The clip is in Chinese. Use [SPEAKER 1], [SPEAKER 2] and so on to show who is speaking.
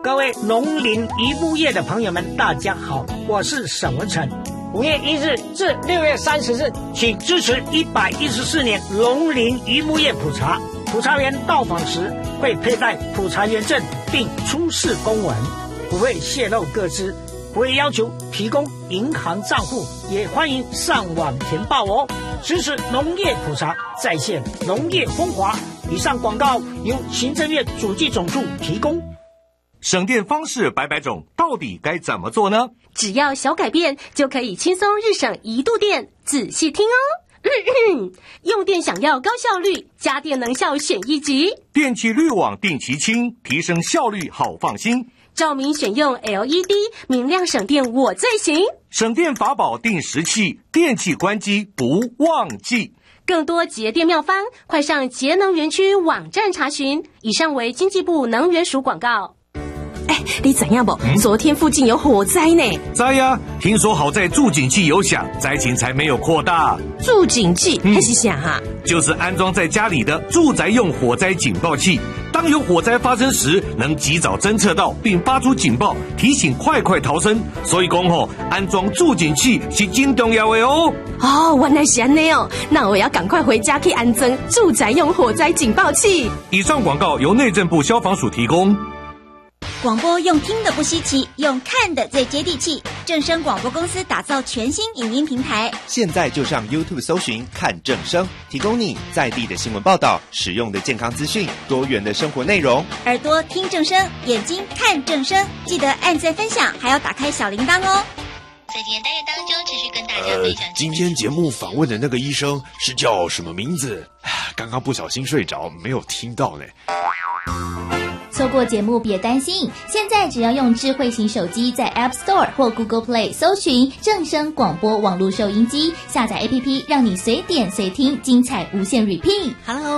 [SPEAKER 1] 各位农林渔牧业的朋友们，大家好，我是沈文成。5月1日至6月30日，请支持114年农林渔牧业普查。普查员到访时会佩戴普查员证，并出示公文，不会泄露个资，不会要求提供银行账户，也欢迎上网填报哦。支持农业普查，再现农业风华。以上广告由行政院主计总处提供。
[SPEAKER 2] 省电方式百百种，到底该怎么做呢？
[SPEAKER 3] 只要小改变，就可以轻松日省1度电。仔细听哦。用电想要高效率，家电能效选1级。
[SPEAKER 2] 电器滤网定期清，提升效率好放心。
[SPEAKER 3] 照明选用 LED， 明亮省电我最行。
[SPEAKER 2] 省电法宝定时器，电器关机不忘记。
[SPEAKER 3] 更多节电妙方，快上节能园区网站查询。以上为经济部能源署广告。
[SPEAKER 4] 你知影不？昨天附近有火灾呢。
[SPEAKER 2] 知呀，听说好在住警器有响，灾情才没有扩大。
[SPEAKER 4] 住警器还是啥哈？
[SPEAKER 2] 就是安装在家里的住宅用火灾警报器，当有火灾发生时，能及早侦测到并发出警报，提醒快逃生。所以讲安装住警器是真重要的哦。
[SPEAKER 4] 原来是这样哦，那我要赶快回家去安装住宅用火灾警报器。
[SPEAKER 2] 以上广告由内政部消防署提供。
[SPEAKER 5] 广播用听的不稀奇，用看的最接地气。正声广播公司打造全新影音平台，
[SPEAKER 6] 现在就上 YouTube 搜寻看正声，提供你在地的新闻报道、实用的健康资讯、多元的生活内容。
[SPEAKER 5] 耳朵听正声，眼睛看正声，记得按赞分享，还要打开小铃铛哦。
[SPEAKER 7] 在今天单元当中，持续跟大家分享。
[SPEAKER 8] 今天节目访问的那个医生是叫什么名字？刚刚不小心睡着，没有听到呢。
[SPEAKER 9] 错过节目别担心，现在只要用智慧型手机在 App Store 或 Google Play 搜寻正声广播网络收音机，下载 APP， 让你随点随听，精彩无限 repeat。
[SPEAKER 4] Hello。